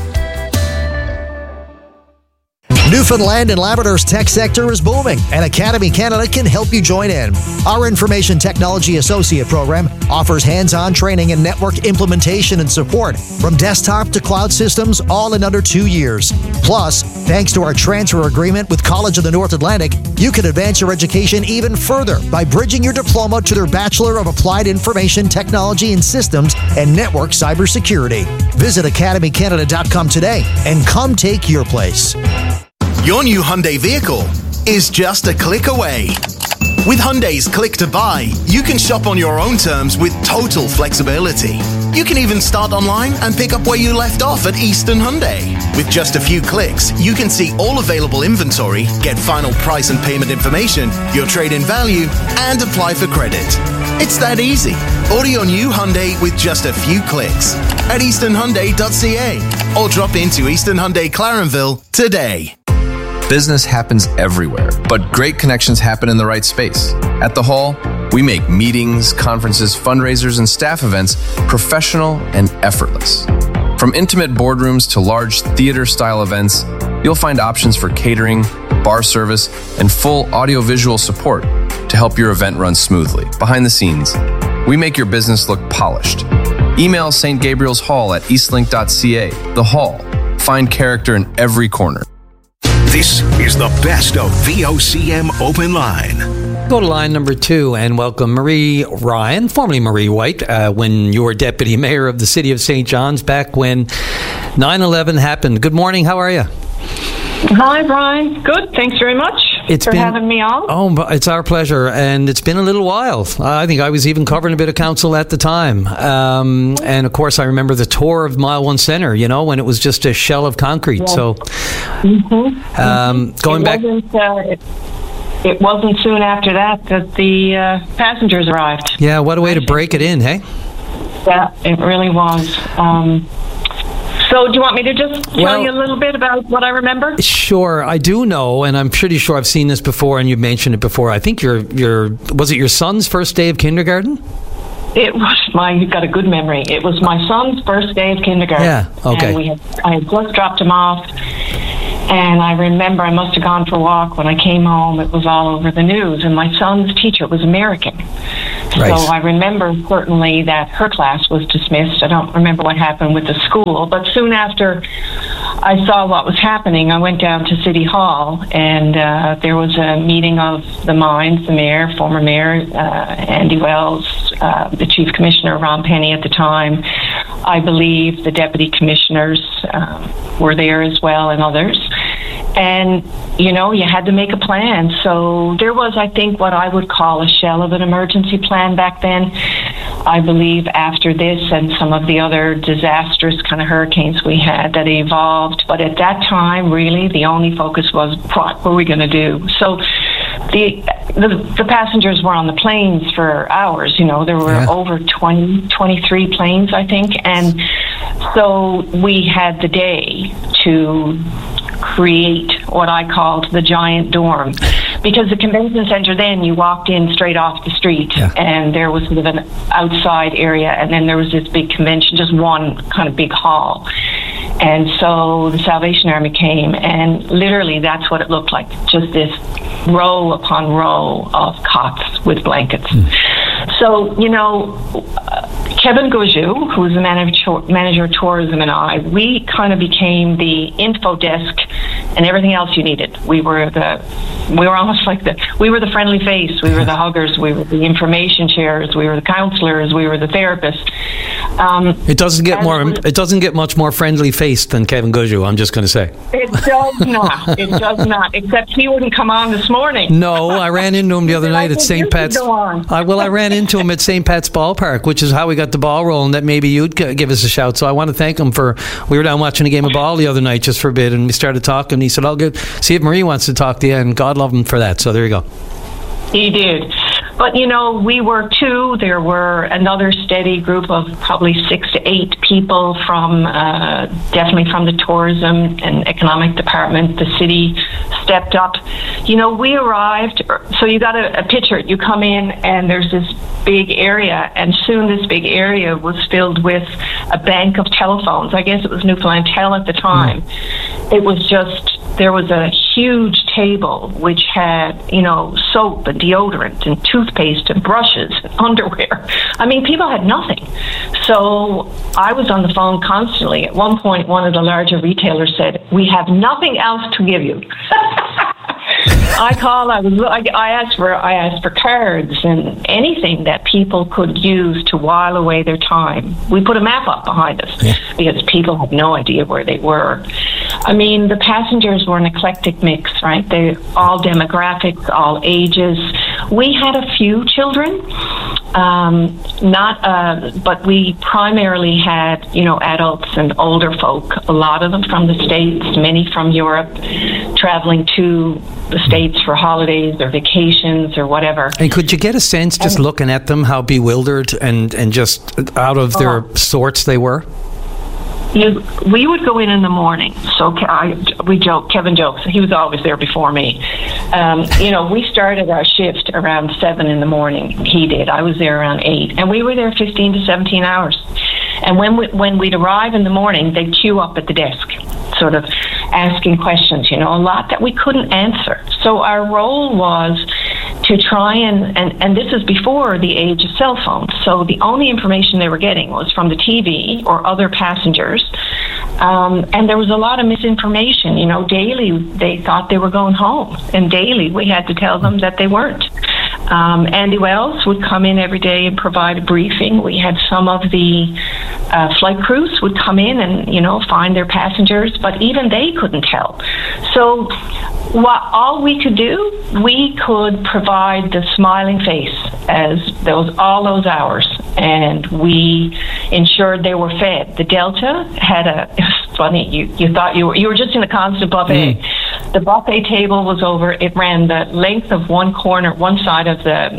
Speaker 19: Newfoundland and Labrador's tech sector is booming, and Academy Canada can help you join in. Our Information Technology Associate program offers hands-on training in network implementation and support, from desktop to cloud systems, all in under two years. Plus, thanks to our transfer agreement with College of the North Atlantic, you can advance your education even further by bridging your diploma to their Bachelor of Applied Information Technology and Systems and Network Cybersecurity. Visit academy canada dot com today and come take your place.
Speaker 20: Your new Hyundai vehicle is just a click away. With Hyundai's Click to Buy, you can shop on your own terms with total flexibility. You can even start online and pick up where you left off at Eastern Hyundai. With just a few clicks, you can see all available inventory, get final price and payment information, your trade-in value, and apply for credit. It's that easy. Order your new Hyundai with just a few clicks at eastern hyundai dot c a or drop into Eastern Hyundai Clarenville today.
Speaker 21: Business happens everywhere, but great connections happen in the right space. At The Hall, we make meetings, conferences, fundraisers, and staff events professional and effortless. From intimate boardrooms to large theater-style events, you'll find options for catering, bar service, and full audiovisual support to help your event run smoothly. Behind the scenes, we make your business look polished. Email Saint Gabriel's Hall at eastlink dot c a. The Hall. Find character in every corner.
Speaker 3: This is the best of V O C M Open Line.
Speaker 2: Go to line number two and welcome Marie Ryan, formerly Marie White, uh, when you were deputy mayor of the city of Saint John's back when nine eleven happened. Good morning. How are you?
Speaker 22: Hi, Brian. Good. Thanks very much.
Speaker 2: it's
Speaker 1: for
Speaker 2: been,
Speaker 1: having me on.
Speaker 2: Oh, it's our pleasure, and it's been a little while. I think I was even covering a bit of council at the time. Um, and, of course, I remember the tour of Mile One Centre, you know, when it was just a shell of concrete. Yeah. So,
Speaker 1: mm-hmm.
Speaker 2: um, going
Speaker 1: it
Speaker 2: back...
Speaker 1: Wasn't, uh, it, it wasn't soon after that that the uh, passengers arrived.
Speaker 2: Yeah, what a way to break it in, hey?
Speaker 1: Yeah, it really was. Um, so do you want me to just tell
Speaker 2: well,
Speaker 1: you a little bit about what I remember?
Speaker 2: Sure, I do know, and I'm pretty sure I've seen this before, and you've mentioned it before. I think your your was it your son's first day of kindergarten?
Speaker 1: It was my. You got a good memory. It was my son's first day of kindergarten.
Speaker 2: Yeah. Okay.
Speaker 1: And we had, I had just dropped him off, and I remember I must have gone for a walk. When I came home, it was all over the news, and my son's teacher was American.
Speaker 2: Right.
Speaker 1: So I remember certainly that her class was dismissed. I don't remember what happened with the school, but soon after I saw what was happening, I went down to City Hall, and uh, there was a meeting of the Mines, the mayor, former mayor, uh, Andy Wells, uh, the chief commissioner, Ron Penny at the time. I believe the deputy commissioners um, were there as well, and others. And, you know, you had to make a plan. So there was, I think, what I would call a shell of an emergency plan back then. I believe after this and some of the other disastrous kind of hurricanes we had that evolved. But at that time, really, the only focus was what were we going to do? So the, the the passengers were on the planes for hours. You know, there were yeah. over twenty, twenty-three planes, I think. And so we had the day to create what I called the giant dorm, because the convention center, then you walked in straight off the street yeah. and there was sort of an outside area, and then there was this big convention, just one kind of big hall. And so the Salvation Army came, and literally that's what it looked like, just this row upon row of cots with blankets. Mm. So, you know, uh, Kevin Gojou, who was the manager, manager of tourism, and I, we kind of became the info desk and everything else you needed. We were the, we were almost like the, we were the friendly face, we were the huggers, we were the information chairs, we were the counselors, we were the therapists. Um,
Speaker 2: it doesn't get more. It doesn't get much more friendly faced than Kevin Gojou. I'm just going to say.
Speaker 1: It does not. It does not. Except he wouldn't come on this morning.
Speaker 2: No, I ran into him the other night at Saint Pat's. I, well, I ran into him at Saint Pat's Ballpark, which is how we got the ball rolling. That maybe you'd give us a shout. So I want to thank him for. We were down watching a game of ball the other night just for a bit, and we started talking. He said, "I'll go see if Marie wants to talk to you," and God love him for that. So there you go.
Speaker 1: He did. But, you know, we were two. There were another steady group of probably six to eight people from, uh, definitely from the tourism and economic department. The city stepped up. You know, we arrived, so you got a, a picture. You come in and there's this big area, and soon this big area was filled with a bank of telephones. I guess it was Newfoundland Tel at the time. Mm. It was just, there was a huge table which had, you know, soap and deodorant and toothpaste and brushes and underwear. I mean, people had nothing. So I was on the phone constantly. At one point, one of the larger retailers said, "We have nothing else to give you." I called. I was. I asked for. I asked for cards and anything that people could use to while away their time. We put a map up behind us yeah. because people had no idea where they were. I mean, the passengers were an eclectic mix, right? They all demographics, all ages. We had a few children, um, not, uh, but we primarily had, you know, adults and older folk. A lot of them from the States, many from Europe, traveling to the States for holidays or vacations or whatever.
Speaker 2: And could you get a sense, just and, looking at them, how bewildered and, and just out of their uh, sorts they were?
Speaker 1: You, we would go in in the morning. So I, we joke, Kevin jokes, he was always there before me. Um, you know, we started our shift around seven in the morning. He did. I was there around eight. And we were there fifteen to seventeen hours. And when, we, when we'd arrive in the morning, they'd queue up at the desk, sort of asking questions, you know, a lot that we couldn't answer. So our role was to try and, and, and this is before the age of cell phones. So the only information they were getting was from the T V or other passengers. Um, and there was a lot of misinformation. You know, daily they thought they were going home, and daily we had to tell them that they weren't. Um, Andy Wells would come in every day and provide a briefing. We had some of the uh, flight crews would come in and, you know, find their passengers, but even they couldn't help. So what all we could do, we could provide the smiling face as those all those hours, and we ensured they were fed. The Delta had a, it's funny, you, you thought you were, you were just in a constant buffet. Mm. The buffet table was over, it ran the length of one corner, one side of the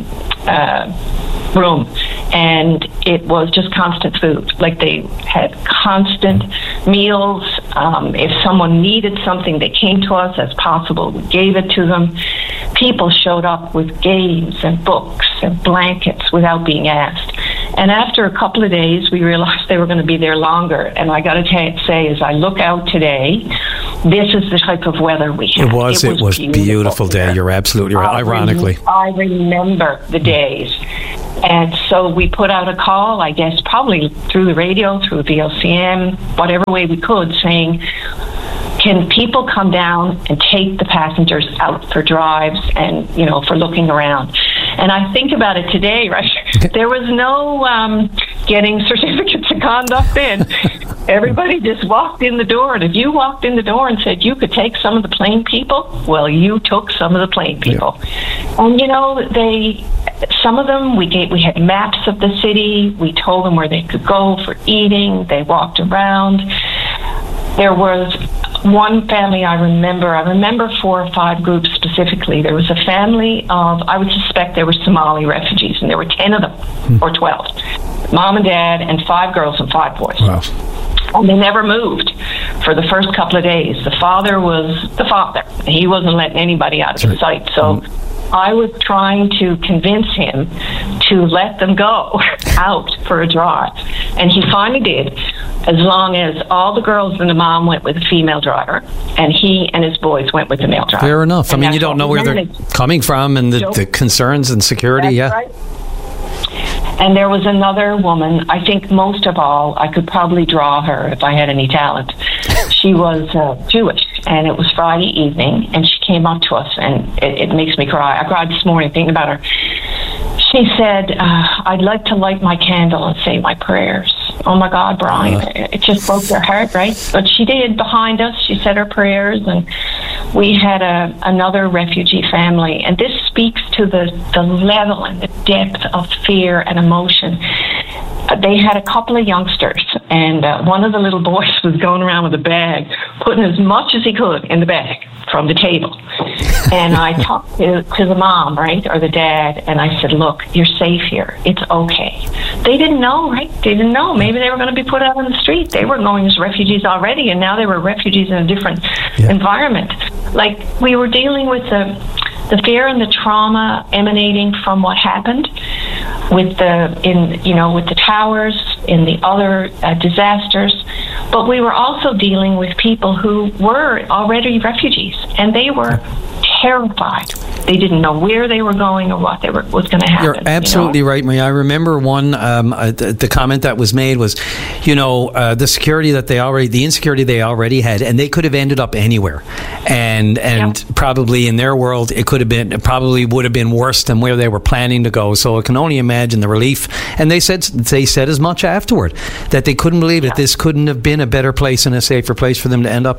Speaker 1: uh, room, and it was just constant food. Like, they had constant meals. Um, if someone needed something, they came to us as possible. We gave it to them. People showed up with games and books and blankets without being asked. And after a couple of days, we realized they were going to be there longer. And I got to t- say, as I look out today, this is the type of weather we had.
Speaker 2: It was. It was, it was beautiful, beautiful day. You're absolutely right. I Ironically,
Speaker 1: rem- I remember the days. And so we put out a call, I guess, probably through the radio, through V O C M, whatever way we could, saying, can people come down and take the passengers out for drives and, you know, for looking around? And I think about it today, right? There was no um, getting certificates of conduct then. Everybody just walked in the door, and if you walked in the door and said you could take some of the plane people, well, you took some of the plane people. Yeah. And, you know, they... Some of them, we gave, we had maps of the city. We told them where they could go for eating. They walked around. There was one family I remember. I remember four or five groups specifically. There was a family of, I would suspect they were Somali refugees, and there were ten of them, hmm. or twelve. Mom and dad, and five girls and five boys.
Speaker 2: Wow.
Speaker 1: And they never moved for the first couple of days. The father was the father. He wasn't letting anybody out of his sight. So I was trying to convince him to let them go out for a drive. And he finally did, as long as all the girls and the mom went with a female driver, and he and his boys went with the male driver.
Speaker 2: Fair enough.
Speaker 1: And
Speaker 2: I mean, you don't know where they're coming from and the, the concerns and security.
Speaker 1: That's
Speaker 2: yeah.
Speaker 1: Right. And there was another woman, I think most of all, I could probably draw her if I had any talent. She was uh, Jewish, and it was Friday evening, and she came up to us, and it, it makes me cry. I cried this morning thinking about her. She said, uh, I'd like to light my candle and say my prayers. Oh, my God, Brian. Uh, it just broke their heart, right? But she did behind us. She said her prayers, and we had a, another refugee family. And this speaks to the, the level and the depth of fear and emotion. Uh, they had a couple of youngsters, and uh, one of the little boys was going around with a bag, putting as much as he could in the bag from the table. And I talked to, to the mom, right, or the dad, and I said, look, you're safe here. It's okay. They didn't know, right? They didn't know. Maybe they were going to be put out on the street. They were going as refugees already, and now they were refugees in a different yeah. environment. Like, we were dealing with the, the fear and the trauma emanating from what happened with the, in, you know, with the towers, in the other uh, disasters. But we were also dealing with people who were already refugees, and they were terrified. They didn't know where they were going or what they were was going to happen.
Speaker 2: You're absolutely
Speaker 1: you know?
Speaker 2: right, Maria. I remember one, um, uh, the, the comment that was made was, you know, uh, the security that they already, the insecurity they already had, and they could have ended up anywhere. And and yep. probably in their world, it could have been, it probably would have been worse than where they were planning to go. So I can only imagine the relief. And they said, they said as much afterward, that they couldn't believe that this couldn't have been a better place and a safer place for them to end up.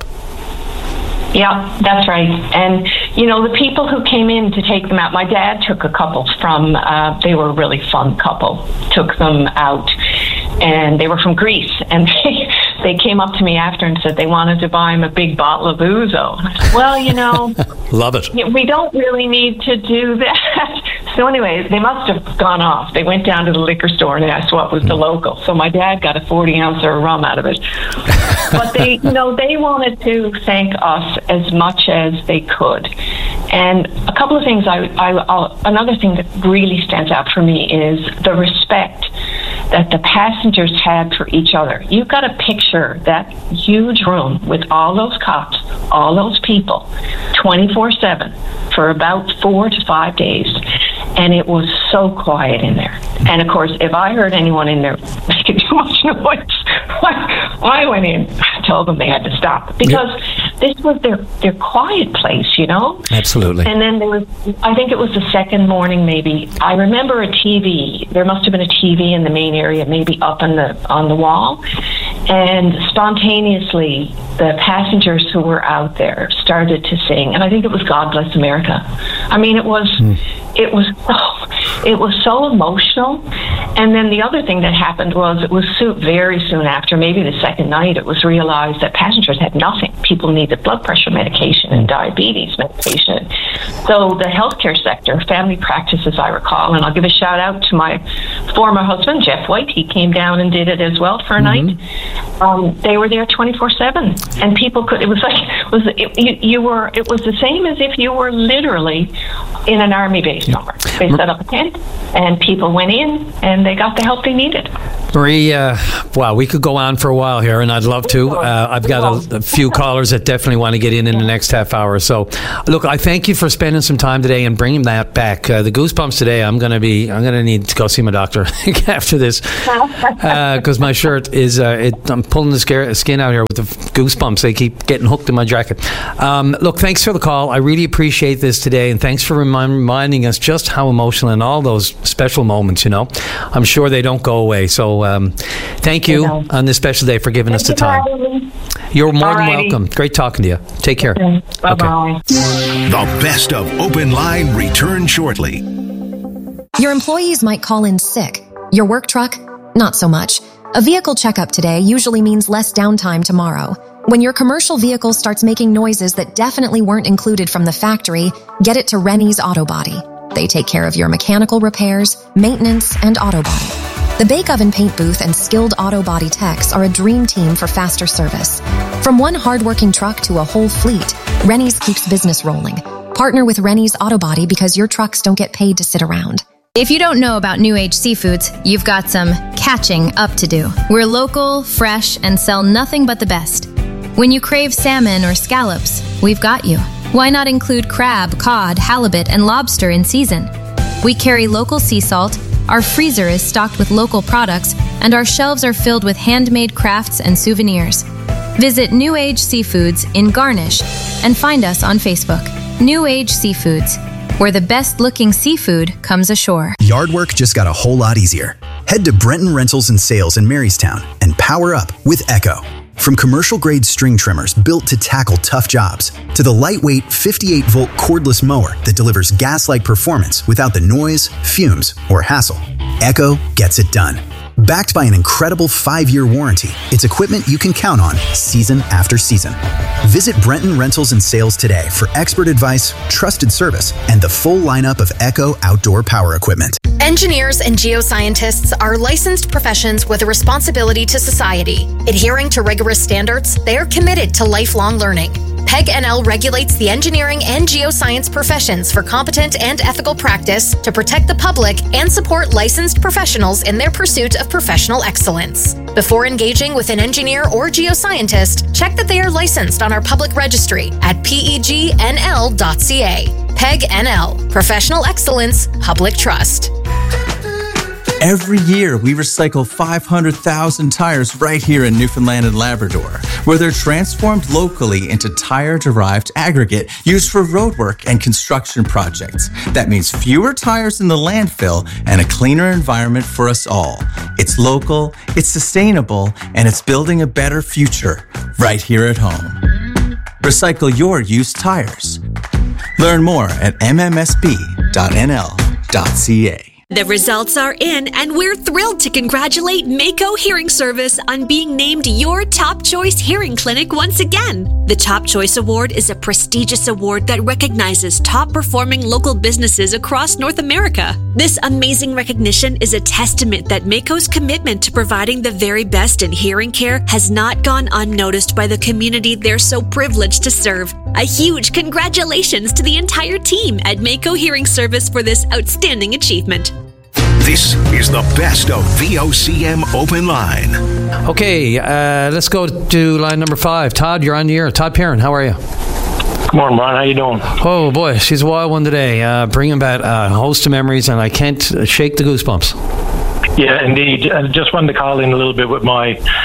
Speaker 1: Yeah, that's right. And, you know, the people who came in to take them out, my dad took a couple from, uh, they were a really fun couple, took them out, and they were from Greece, and they, they came up to me after and said they wanted to buy him a big bottle of ouzo. And I said, well, you know,
Speaker 2: love it.
Speaker 1: We don't really need to do that. So anyways, they must have gone off. They went down to the liquor store and asked what was the local. So my dad got a forty ounce of rum out of it. But they, you know, they wanted to thank us as much as they could. And a couple of things, I, I, I'll, another thing that really stands out for me is the respect that the passengers had for each other. You've got to picture that huge room with all those cops, all those people, twenty-four seven for about four to five days. And it was so quiet in there. And of course, if I heard anyone in there making too much noise, I went in, I told them they had to stop. Because yep. this was their, their quiet place, you know?
Speaker 2: Absolutely.
Speaker 1: And then there was, I think it was the second morning maybe, I remember a T V. There must have been a T V in the main area, maybe up on the, on the wall. And spontaneously, the passengers who were out there started to sing. And I think it was God Bless America. I mean, it was... Mm. It was so, it was so emotional. And then the other thing that happened was it was so very soon after, maybe the second night, it was realized that passengers had nothing. People needed blood pressure medication and diabetes medication. So the healthcare sector, family practice, as I recall, and I'll give a shout out to my former husband, Jeff White. He came down and did it as well for a mm-hmm. night. Um, they were there twenty-four seven, and people could. It was like it was it, you, you were. It was the same as if you were literally in an army base somewhere. They set up a tent, and people went in, and they got the help they needed.
Speaker 2: Marie, uh, wow, we could go on for a while here, and I'd love to. Uh, I've got a, a few callers that definitely want to get in in the next half hour. So, look, I thank you for spending some time today and bringing that back. Uh, the goosebumps today. I'm going to be. I'm going to need to go see my doctor after this because uh, my shirt is. Uh, it, I'm pulling the scare, skin out here with the goosebumps. They keep getting hooked in my jacket. Um, look, thanks for the call. I really appreciate this today, and thanks for remind, reminding us just how emotional and all those special moments. You know, I'm sure they don't go away. So. Um, thank you on this special day for giving
Speaker 1: thank
Speaker 2: us the time. You're more Alrighty. than welcome. Great talking to you. Take care.
Speaker 1: Okay. Bye-bye.
Speaker 3: Okay. The best of Open Line return shortly.
Speaker 14: Your employees might call in sick. Your work truck? Not so much. A vehicle checkup today usually means less downtime tomorrow. When your commercial vehicle starts making noises that definitely weren't included from the factory, get it to Rennie's Auto Body. They take care of your mechanical repairs, maintenance, and auto body. The Bake Oven Paint Booth and skilled auto body techs are a dream team for faster service. From one hardworking truck to a whole fleet, Rennie's keeps business rolling. Partner with Rennie's Auto Body because your trucks don't get paid to sit around.
Speaker 5: If you don't know about New Age Seafoods, you've got some catching up to do. We're local, fresh, and sell nothing but the best. When you crave salmon or scallops, we've got you. Why not include crab, cod, halibut, and lobster in season? We carry local sea salt. Our freezer is stocked with local products, and our shelves are filled with handmade crafts and souvenirs. Visit New Age Seafoods in Garnish and find us on Facebook. New Age Seafoods, where the best-looking seafood comes ashore.
Speaker 22: Yard work just got a whole lot easier. Head to Brenton Rentals and Sales in Marystown and power up with Echo. From commercial-grade string trimmers built to tackle tough jobs, to the lightweight fifty-eight volt cordless mower that delivers gas-like performance without the noise, fumes, or hassle, Echo gets it done. Backed by an incredible five-year warranty, it's equipment you can count on season after season. Visit Brenton Rentals and Sales today for expert advice, trusted service, and the full lineup of Echo outdoor power equipment.
Speaker 23: Engineers and geoscientists are licensed professions with a responsibility to society. Adhering to rigorous standards, they are committed to lifelong learning. PEG N L regulates the engineering and geoscience professions for competent and ethical practice to protect the public and support licensed professionals in their pursuit of professional excellence. Before engaging with an engineer or geoscientist, check that they are licensed on our public registry at P E G N L dot C A. PEG N L, Professional Excellence, Public Trust.
Speaker 24: Every year, we recycle five hundred thousand tires right here in Newfoundland and Labrador, where they're transformed locally into tire-derived aggregate used for roadwork and construction projects. That means fewer tires in the landfill and a cleaner environment for us all. It's local, it's sustainable, and it's building a better future right here at home. Recycle your used tires. Learn more at m m s b dot n l dot c a.
Speaker 12: The results are in, and we're thrilled to congratulate Mako Hearing Service on being named your top choice hearing clinic once again. The Top Choice Award is a prestigious award that recognizes top performing local businesses across North America. This amazing recognition is a testament that Mako's commitment to providing the very best in hearing care has not gone unnoticed by the community they're so privileged to serve. A huge congratulations to the entire team at Mako Hearing Service for this outstanding achievement.
Speaker 3: This is the best of V O C M Open Line.
Speaker 2: Okay, uh, let's go to line number five. Todd, you're on the air. Todd Perrin, how are you?
Speaker 25: Good morning, Brian. How you doing?
Speaker 2: Oh, boy, she's a wild one today. Uh, bringing back a host of memories, and I can't shake the goosebumps.
Speaker 25: Yeah, indeed. I just wanted to call in a little bit with my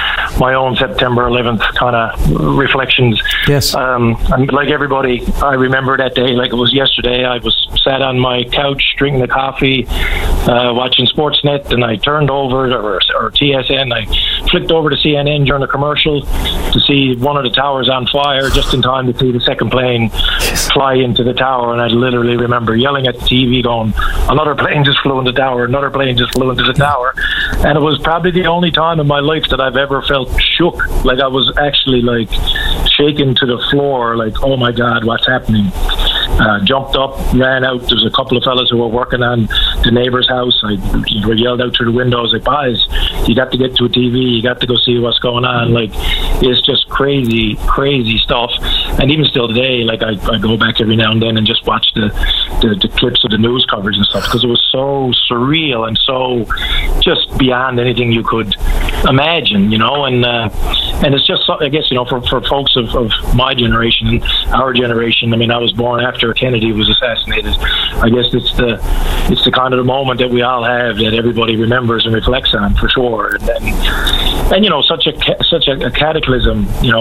Speaker 25: my own September eleventh kind of reflections.
Speaker 2: Yes.
Speaker 25: Um, and like everybody, I remember that day like it was yesterday. I was sat on my couch drinking a coffee, uh, watching Sportsnet, and I turned over, or, or T S N, I flicked over to C N N during a commercial to see one of the towers on fire, just in time to see the second plane fly into the tower. And I literally remember yelling at the T V going, another plane just flew into the tower, another plane just flew into the tower. And it was probably the only time in my life that I've ever felt shook. Like I was actually like shaken to the floor, like, oh my God, what's happening? Uh, jumped up, ran out. There's a couple of fellas who were working on the neighbor's house. I were yelled out through the windows, like, guys, you got to get to a T V, you got to go see what's going on. Like, it's just crazy, crazy stuff. And even still today, like, I, I go back every now and then and just watch the, the, the clips of the news coverage and stuff, because it was so surreal and so just beyond anything you could imagine, you know. And uh, and it's just, I guess, you know, for, for folks of, of my generation and our generation, I mean, I was born after Kennedy was assassinated. I guess it's the it's the kind of the moment that we all have that everybody remembers and reflects on, for sure. And and, and you know, such a such a, a cataclysm, you know,